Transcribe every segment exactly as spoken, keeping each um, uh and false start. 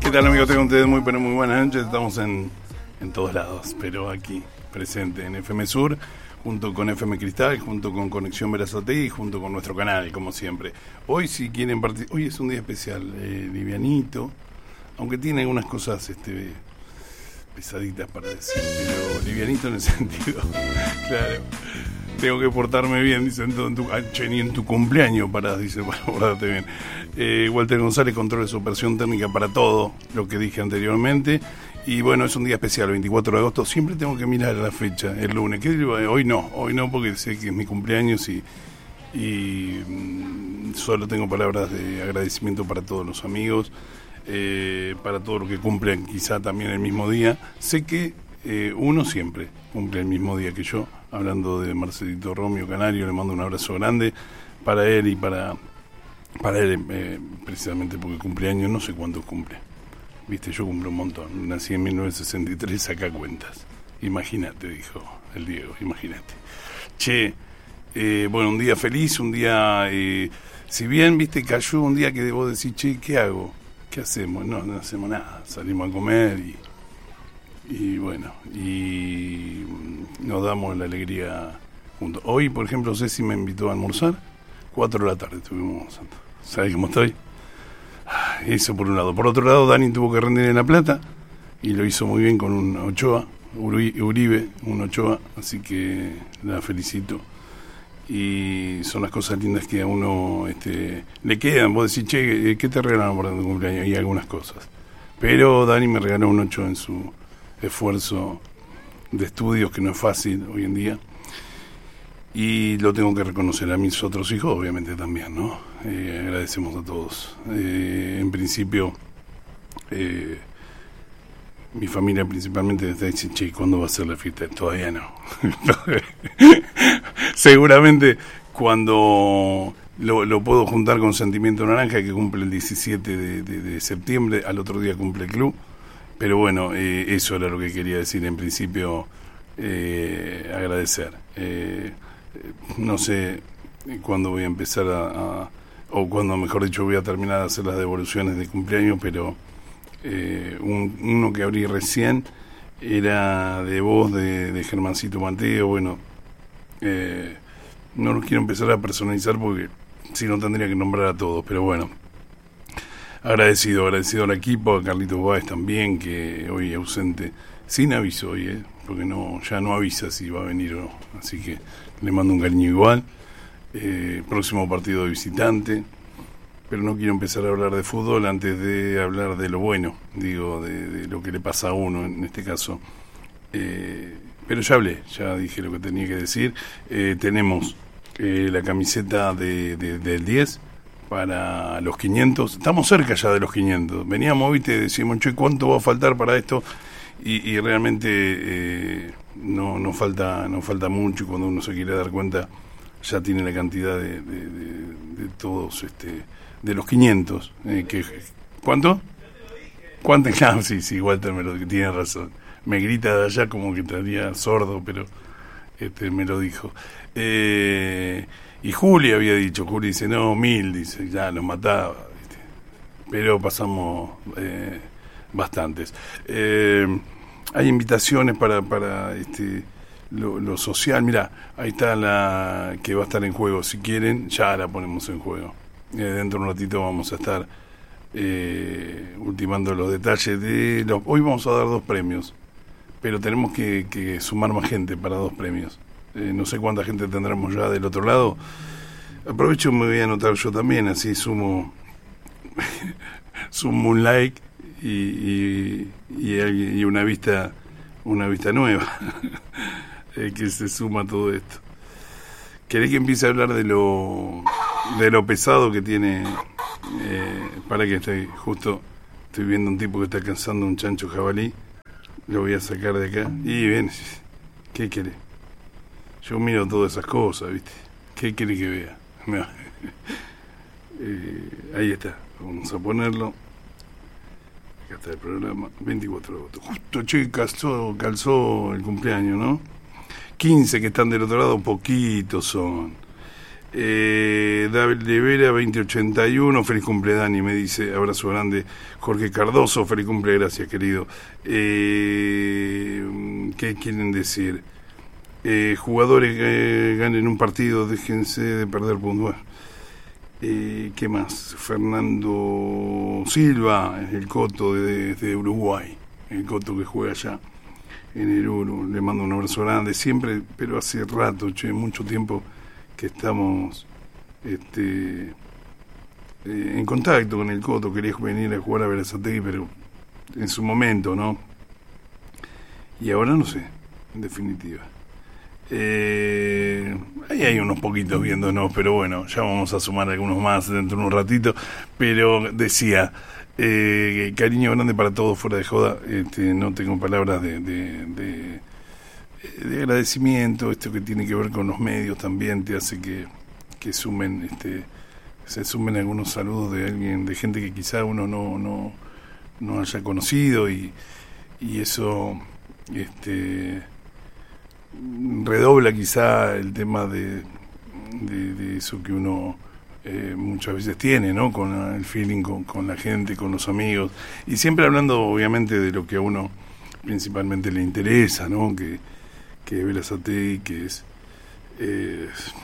¿Qué tal, amigos? Tengo ustedes muy, pero muy buenas noches. Estamos en, en todos lados, pero aquí, presente en F M Sur, junto con F M Cristal, junto con Conexión Verazategui y junto con nuestro canal, como siempre. Hoy, si quieren participar, hoy es un día especial, eh, livianito, aunque tiene algunas cosas este, pesaditas para decir, pero livianito en el sentido, claro. Tengo que portarme bien, dice, en tu, che, ni en tu cumpleaños para, dice, para portarte bien. Eh, Walter González, control de su operación técnica para todo lo que dije anteriormente. Y bueno, es un día especial, veinticuatro de agosto. Siempre tengo que mirar la fecha, el lunes. ¿Qué digo? Hoy no, hoy no, porque sé que es mi cumpleaños y, y mmm, solo tengo palabras de agradecimiento para todos los amigos, eh, para todos los que cumplen quizá también el mismo día. Sé que eh, uno siempre cumple el mismo día que yo. Hablando de Marcelito Romeo Canario, le mando un abrazo grande para él y para para él, eh, precisamente porque cumpleaños, no sé cuántos cumple. Viste, yo cumplo un montón. Nací en mil novecientos sesenta y tres, saca cuentas. Imagínate, dijo el Diego, imagínate. Che, eh, bueno, un día feliz, un día, eh, si bien, viste, cayó un día que vos decís, che, ¿qué hago? ¿Qué hacemos? No, no hacemos nada. Salimos a comer y... Y bueno, y nos damos la alegría juntos. Hoy, por ejemplo, Ceci me invitó a almorzar, cuatro de la tarde estuvimos almorzando. ¿Sabes cómo estoy? Eso por un lado. Por otro lado, Dani tuvo que rendir en La Plata y lo hizo muy bien con un Ochoa, Uribe, un Ochoa, así que la felicito. Y son las cosas lindas que a uno este, le quedan. Vos decís, che, ¿qué te regalaron por tu cumpleaños? Y algunas cosas. Pero Dani me regaló un Ochoa en su esfuerzo de estudios, que no es fácil hoy en día, y lo tengo que reconocer a mis otros hijos, obviamente también, ¿no? Eh, agradecemos a todos. Eh, en principio, eh, mi familia principalmente está diciendo, che, ¿cuándo va a ser la fiesta? Todavía no. Seguramente cuando lo, lo puedo juntar con Sentimiento Naranja, que cumple el diecisiete de, de, de septiembre, al otro día cumple el club. Pero bueno, eh, eso era lo que quería decir. En principio, eh, agradecer. Eh, no sé cuándo voy a empezar a, a... o cuándo, mejor dicho, voy a terminar de hacer las devoluciones de cumpleaños, pero eh, un, uno que abrí recién era de voz de, de Germancito Mateo. Bueno, eh, no los quiero empezar a personalizar porque si no tendría que nombrar a todos, pero bueno. Agradecido, agradecido al equipo, a Carlitos Báez también, que hoy ausente, sin aviso hoy, ¿eh? Porque no, ya no avisa si va a venir o no, así que le mando un cariño igual. Eh, próximo partido de visitante, pero no quiero empezar a hablar de fútbol antes de hablar de lo bueno, digo, de, de lo que le pasa a uno en este caso. Eh, pero ya hablé, ya dije lo que tenía que decir. Eh, tenemos eh, la camiseta de, de, del diez, para los quinientos, estamos cerca ya de los quinientos, veníamos, viste, decimos, che, ¿cuánto va a faltar para esto? Y, y realmente eh, no, no falta no falta mucho, y cuando uno se quiere dar cuenta ya tiene la cantidad de, de, de, de todos, este de los quinientos. Eh, que, ¿Cuánto? ¿Cuánto? Ah, sí, sí, Walter me lo tiene razón. Me grita de allá como que estaría sordo, pero este me lo dijo. Eh... Y Juli había dicho, Juli dice, no, mil, dice, ya nos mataba, ¿viste? Pero pasamos eh, bastantes. Eh, hay invitaciones para, para este lo, lo social. Mirá, ahí está la que va a estar en juego. Si quieren, ya la ponemos en juego. Eh, dentro de un ratito vamos a estar eh, ultimando los detalles de los... Hoy vamos a dar dos premios, pero tenemos que, que sumar más gente para dos premios. Eh, no sé cuánta gente tendremos ya del otro lado. Aprovecho, me voy a anotar yo también, así sumo sumo un like y, y, y, y una vista una vista nueva eh, que se suma a todo esto. ¿Querés que empiece a hablar de lo de lo pesado que tiene? Eh, para que estoy justo estoy viendo un tipo que está cazando un chancho jabalí. Lo voy a sacar de acá y ven, ¿qué querés? Yo miro todas esas cosas, ¿viste? ¿Qué quiere que vea? eh, ahí está, vamos a ponerlo. Acá está el programa, veinticuatro de agosto. Justo, che, calzó, calzó el cumpleaños, ¿no? quince que están del otro lado, poquitos son. Eh, David de Vera, veinte ochenta y uno, feliz cumple Dani, me dice, abrazo grande. Jorge Cardoso, feliz cumple, gracias querido. Eh, ¿Qué quieren decir? Eh, jugadores que ganen un partido, déjense de perder puntos. Eh, ¿Qué más? Fernando Silva, el Coto de, de Uruguay, el Coto que juega allá en el Uru, le mando un abrazo grande, siempre, pero hace rato, che, mucho tiempo que estamos este, eh, en contacto con el Coto. Quería venir a jugar a Berazategui, pero en su momento, ¿no? Y ahora no sé, en definitiva. Eh, ahí hay unos poquitos viéndonos, pero bueno, ya vamos a sumar algunos más dentro de un ratito. Pero decía, eh, cariño grande para todos, fuera de joda. Este, no tengo palabras de, de, de, de agradecimiento. Esto que tiene que ver con los medios también te hace que, que sumen, este, se sumen algunos saludos de alguien, de gente que quizá uno no, no, no haya conocido, y, y eso, este, redobla quizá el tema de, de, de eso que uno eh, muchas veces tiene, ¿no? Con el feeling con, con la gente, con los amigos, y siempre hablando obviamente de lo que a uno principalmente le interesa, ¿no? Que, que Berazategui, que es eh,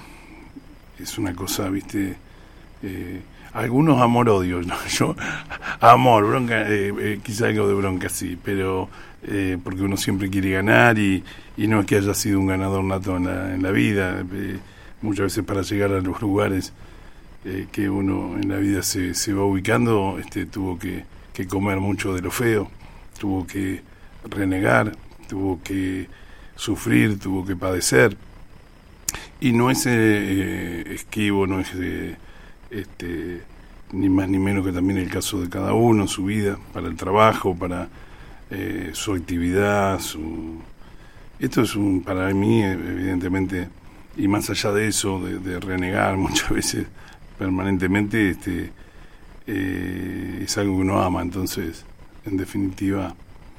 es una cosa, viste, eh, algunos amor-odio, ¿no? Yo, amor, bronca, eh, eh, quizá algo de bronca sí, pero eh, porque uno siempre quiere ganar, y, y no es que haya sido un ganador nato en la, en la vida. Eh, muchas veces para llegar a los lugares eh, que uno en la vida se, se va ubicando, este, tuvo que, que comer mucho de lo feo, tuvo que renegar, tuvo que sufrir, tuvo que padecer, y no es eh, esquivo, no es eh, este, ni más ni menos que también el caso de cada uno, su vida, para el trabajo, para eh, su actividad, su... Esto es un, para mí, evidentemente, y más allá de eso, de, de renegar muchas veces permanentemente, este, eh, es algo que uno ama. Entonces, en definitiva,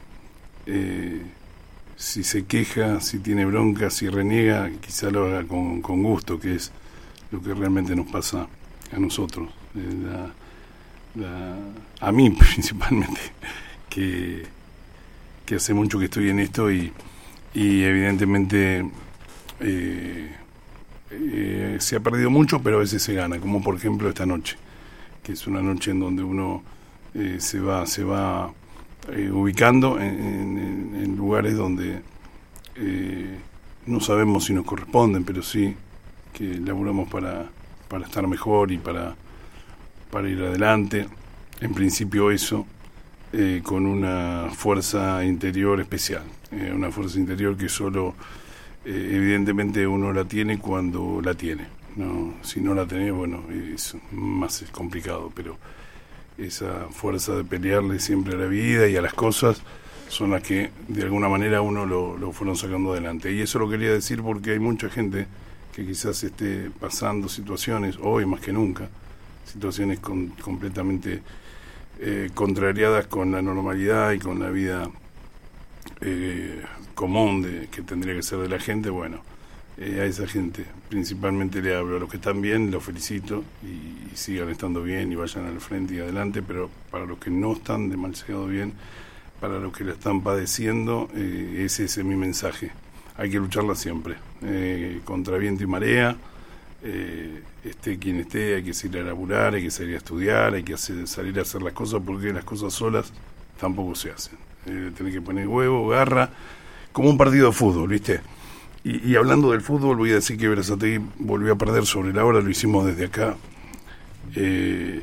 eh, si se queja, si tiene bronca, si reniega, quizá lo haga con, con gusto, que es lo que realmente nos pasa a nosotros, eh, la, la, a mí principalmente, que, que hace mucho que estoy en esto, y, y evidentemente eh, eh, se ha perdido mucho, pero a veces se gana, como por ejemplo esta noche, que es una noche en donde uno eh, se va se va eh, ubicando en, en, en lugares donde eh, no sabemos si nos corresponden, pero sí que laburamos para, para estar mejor y para, para ir adelante. En principio eso, eh, con una fuerza interior especial, eh, una fuerza interior que solo eh, evidentemente uno la tiene cuando la tiene, ¿no? Si no la tenés, bueno, es más complicado, pero esa fuerza de pelearle siempre a la vida y a las cosas son las que de alguna manera uno lo, lo fueron sacando adelante. Y eso lo quería decir porque hay mucha gente que quizás esté pasando situaciones, hoy más que nunca, situaciones con, completamente eh, contrariadas con la normalidad y con la vida eh, común de, que tendría que ser de la gente. Bueno, eh, a esa gente principalmente le hablo. A los que están bien los felicito y, y sigan estando bien y vayan al frente y adelante, pero para los que no están demasiado bien, para los que la están padeciendo, eh, ese, ese es mi mensaje. Hay que lucharla siempre, eh, contra viento y marea, eh, esté quien esté, hay que salir a laburar, hay que salir a estudiar, hay que hacer, salir a hacer las cosas, porque las cosas solas tampoco se hacen. Eh, tenés que poner huevo, garra, como un partido de fútbol, ¿viste? Y, y hablando del fútbol, voy a decir que Berazategui volvió a perder sobre la hora, lo hicimos desde acá. Eh,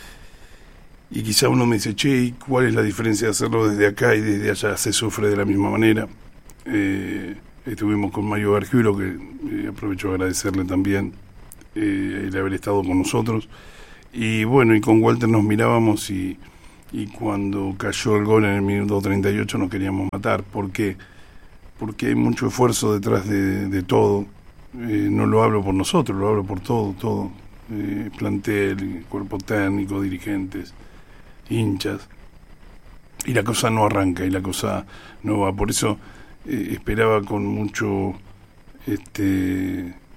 y quizá uno me dice, che, ¿y cuál es la diferencia de hacerlo desde acá y desde allá? Se sufre de la misma manera. Eh, estuvimos con Mario Gargiulo, que eh, aprovecho a agradecerle también eh, el haber estado con nosotros. Y bueno, y con Walter nos mirábamos y, y cuando cayó el gol en el minuto treinta y ocho nos queríamos matar. ¿Por qué? Porque hay mucho esfuerzo detrás de, de todo. Eh, no lo hablo por nosotros, lo hablo por todo, todo. Eh, plantel, cuerpo técnico, dirigentes, hinchas. Y la cosa no arranca, y la cosa no va. Por eso eh, esperaba con mucho este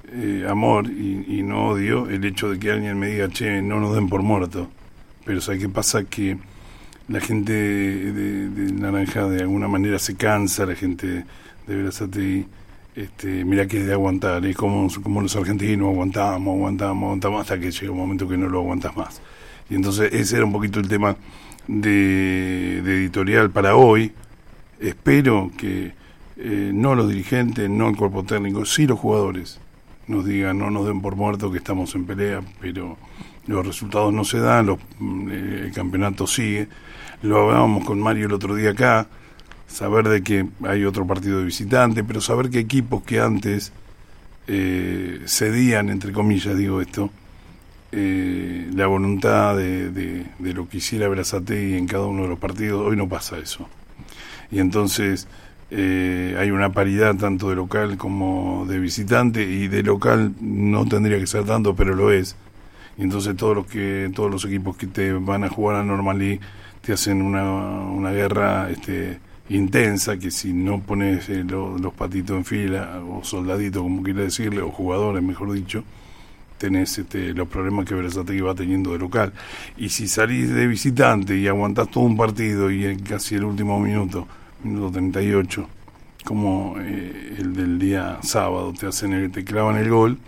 eh, amor y, y no odio el hecho de que alguien me diga, che, no nos den por muerto. Pero ¿sabes qué pasa? Que la gente de, de, de Naranja de alguna manera se cansa, la gente de Berazategui, este, mirá que es de aguantar, es como, como los argentinos, aguantamos, aguantamos, aguantamos, hasta que llega un momento que no lo aguantas más. Y entonces ese era un poquito el tema de, de editorial para hoy. Espero que eh, no los dirigentes, no el cuerpo técnico, sí los jugadores nos digan, no nos den por muerto que estamos en pelea, pero los resultados no se dan, los, eh, el campeonato sigue. Lo hablábamos con Mario el otro día acá, saber de que hay otro partido de visitante, pero saber que equipos que antes eh, cedían, entre comillas digo esto, eh, la voluntad de, de, de lo que hiciera Berazategui en cada uno de los partidos, hoy no pasa eso. Y entonces eh, hay una paridad tanto de local como de visitante, y de local no tendría que ser tanto, pero lo es. Y entonces todos los que todos los equipos que te van a jugar a Normal League te hacen una, una guerra este, intensa, que si no pones eh, lo, los patitos en fila, o soldaditos como quiera decirle, o jugadores mejor dicho, tenés este, los problemas que Berazategui va teniendo de local. Y si salís de visitante y aguantás todo un partido y en casi el último minuto, minuto treinta y ocho, como eh, el del día sábado, te hacen el, te clavan el gol,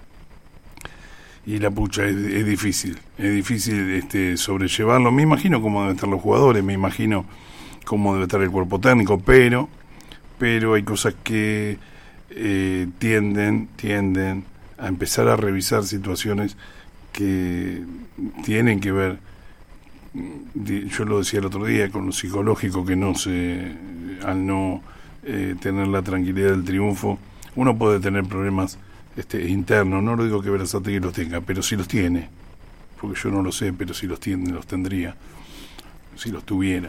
y la pucha, es, es difícil, es difícil este, sobrellevarlo. Me imagino cómo deben estar los jugadores, me imagino cómo debe estar el cuerpo técnico, pero pero hay cosas que eh, tienden, tienden a empezar a revisar situaciones que tienen que ver, yo lo decía el otro día, con lo psicológico, que no se, al no eh, tener la tranquilidad del triunfo, uno puede tener problemas este, internos. No lo digo que Berazategui los tenga, pero sí los tiene, porque yo no lo sé, pero si los tiene, los tendría, si los tuviera.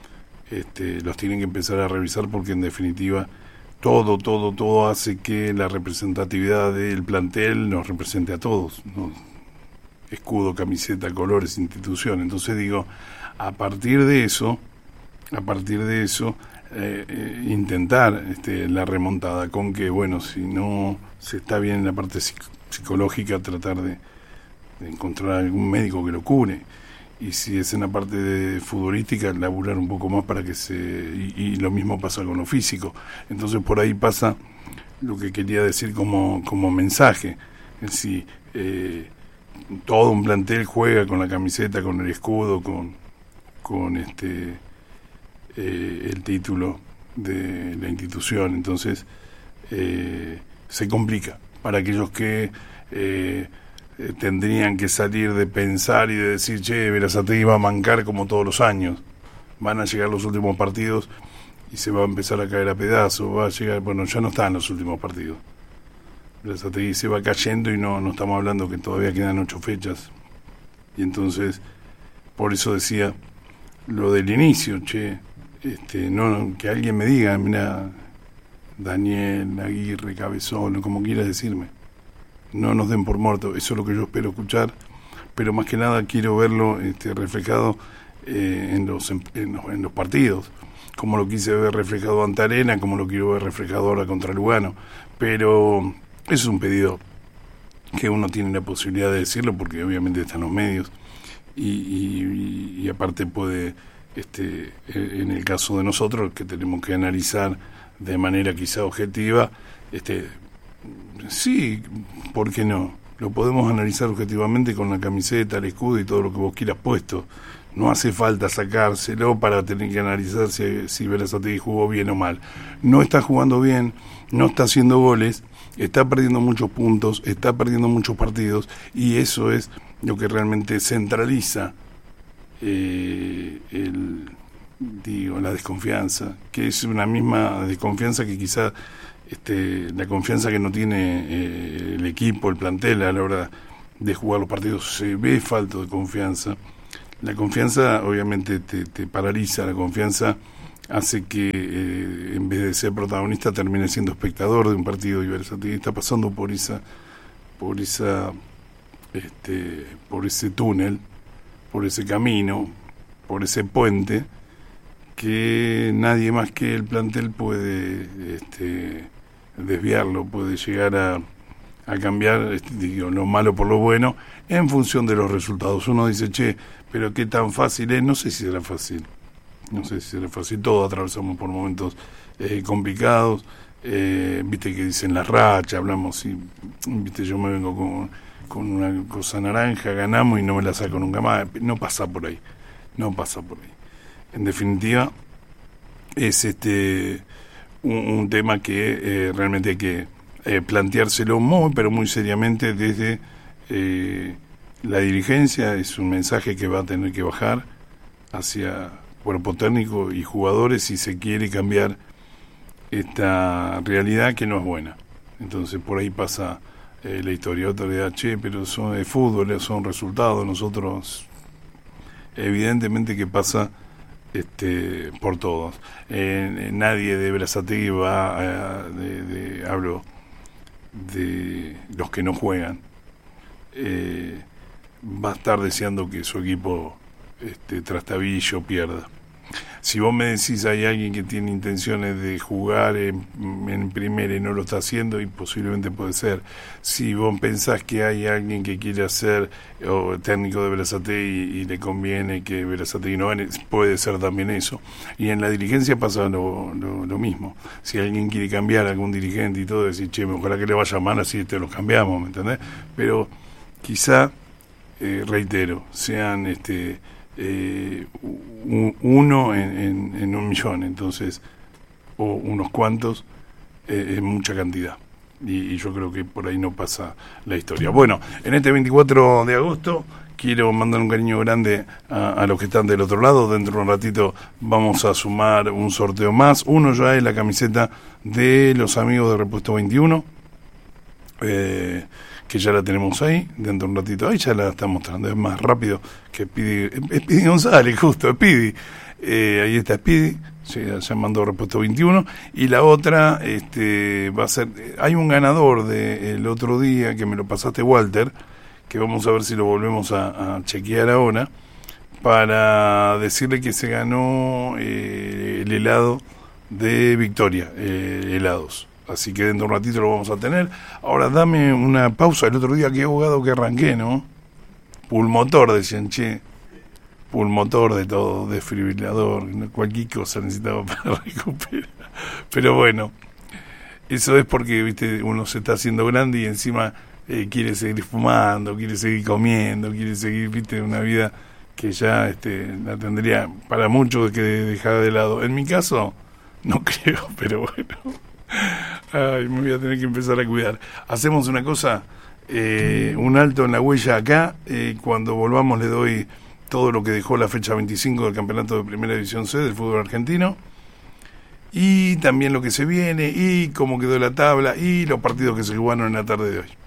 Este, los tienen que empezar a revisar, porque en definitiva todo, todo, todo hace que la representatividad del plantel nos represente a todos, ¿no? Escudo, camiseta, colores, institución. Entonces digo, a partir de eso, a partir de eso, eh, eh, intentar este, la remontada, con que, bueno, si no se está bien en la parte psic- psicológica, tratar de, de encontrar algún médico que lo cure. Y si es en la parte de futbolística, laburar un poco más para que se... Y, y lo mismo pasa con lo físico. Entonces por ahí pasa lo que quería decir como, como mensaje. Es decir, eh, todo un plantel juega con la camiseta, con el escudo, con, con este eh, el título de la institución. Entonces eh, se complica para aquellos que... Eh, Eh, tendrían que salir de pensar y de decir, che, Berazategui va a mancar como todos los años, van a llegar los últimos partidos y se va a empezar a caer a pedazos, va a llegar, bueno, ya no está en los últimos partidos, Berazategui se va cayendo, y no, no estamos hablando que todavía quedan ocho fechas, y entonces por eso decía lo del inicio, che, este, no, que alguien me diga, mira, Daniel, Aguirre, Cabezón, como quieras decirme, no nos den por muerto. Eso es lo que yo espero escuchar, pero más que nada quiero verlo este, reflejado eh, en, los, en, los, en los partidos, como lo quise ver reflejado ante Arena, como lo quiero ver reflejado ahora contra Lugano. Pero eso es un pedido que uno tiene la posibilidad de decirlo, porque obviamente están los medios, y, y, y aparte puede, este, en el caso de nosotros, que tenemos que analizar de manera quizá objetiva, este sí, ¿por qué no? Lo podemos analizar objetivamente con la camiseta, el escudo y todo lo que vos quieras puesto. No hace falta sacárselo para tener que analizar si, si Berazategui jugó bien o mal. No está jugando bien, no está haciendo goles, está perdiendo muchos puntos, está perdiendo muchos partidos, y eso es lo que realmente centraliza eh, el, digo, la desconfianza, que es una misma desconfianza que quizá Este, la confianza que no tiene eh, el equipo, el plantel a la hora de jugar los partidos. Se ve falta de confianza. La confianza obviamente te, te paraliza, la confianza hace que eh, en vez de ser protagonista termine siendo espectador de un partido, y Berazategui está pasando por esa por esa este, por ese túnel, por ese camino, por ese puente, que nadie más que el plantel puede este, desviarlo, puede llegar a, a cambiar, este, digo, lo malo por lo bueno en función de los resultados. Uno dice, che, pero qué tan fácil es, no sé si será fácil, no sé si será fácil, todos atravesamos por momentos eh, complicados, eh, viste que dicen la racha, hablamos y, viste, yo me vengo con, con una cosa naranja, ganamos y no me la saco nunca más, no pasa por ahí, no pasa por ahí. En definitiva, es este un, un tema que eh, realmente hay que eh, planteárselo muy, pero muy seriamente desde eh, la dirigencia. Es un mensaje que va a tener que bajar hacia cuerpo técnico y jugadores si se quiere cambiar esta realidad que no es buena. Entonces por ahí pasa eh, la historia. Otra vez, che, pero son de fútbol, son resultados. Nosotros, evidentemente que pasa este por todos. Eh, nadie de Berazategui va a, de, de, hablo de los que no juegan, eh, va a estar deseando que su equipo este trastabille pierda. Si vos me decís hay alguien que tiene intenciones de jugar en, en primera y no lo está haciendo, y posiblemente puede ser. Si vos pensás que hay alguien que quiere ser o técnico de Berazategui y, y le conviene que Berazategui no gane, puede ser también eso. Y en la dirigencia pasa lo, lo, lo mismo. Si alguien quiere cambiar a algún dirigente y todo, decir, che, ojalá que le vaya mal, así te lo cambiamos, ¿me entendés? Pero quizá, eh, reitero, sean este Eh, uno en, en, en un millón, entonces, o unos cuantos eh, en mucha cantidad, y, y yo creo que por ahí no pasa la historia. Bueno, en este veinticuatro de agosto quiero mandar un cariño grande a, a los que están del otro lado. Dentro de un ratito vamos a sumar un sorteo más. Uno ya es la camiseta de los amigos de Repuesto veintiuno, eh que ya la tenemos ahí, dentro de un ratito, ahí ya la está mostrando, es más rápido que Pidi, es Pidi González, justo, es Pidi, eh, ahí está Pidi, ya, ya mandó Repuesto veintiuno, y la otra este va a ser, hay un ganador del otro día, que me lo pasaste, Walter, que vamos a ver si lo volvemos a, a chequear ahora, para decirle que se ganó eh, el helado de Victoria, eh, helados. Así que dentro de un ratito lo vamos a tener. Ahora dame una pausa. El otro día, qué abogado que arranqué, ¿no? Pulmotor, decían, che. Pulmotor de todo, desfibrilador, cualquier cosa necesitaba para recuperar. Pero bueno, eso es porque, viste, uno se está haciendo grande y encima eh, quiere seguir fumando, quiere seguir comiendo, quiere seguir, viste, una vida que ya este, la tendría para muchos que dejar de lado. En mi caso, no creo, pero bueno. Ay, me voy a tener que empezar a cuidar. Hacemos una cosa, eh, un alto en la huella acá. Eh, cuando volvamos le doy todo lo que dejó la fecha veinticinco del campeonato de Primera División C del fútbol argentino, y también lo que se viene, y cómo quedó la tabla, y los partidos que se jugaron en la tarde de hoy.